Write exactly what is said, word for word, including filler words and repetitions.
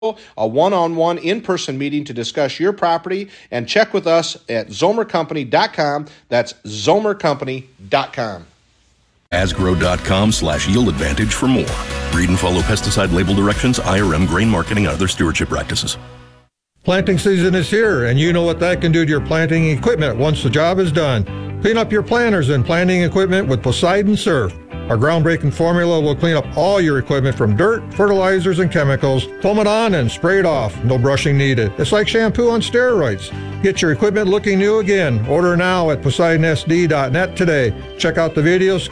a one-on-one in-person meeting to discuss your property, and check with us at zomer company dot com. That's zomer company dot com. Asgrow.com slash yield advantage for more. Read and follow pesticide label directions, I R M, grain marketing, and other stewardship practices. Planting season is here, and you know what that can do to your planting equipment once the job is done. Clean up your planters and planting equipment with Poseidon Surf. Our groundbreaking formula will clean up all your equipment from dirt, fertilizers, and chemicals. Foam it on and spray it off. No brushing needed. It's like shampoo on steroids. Get your equipment looking new again. Order now at Poseidon S D dot net today. Check out the videos.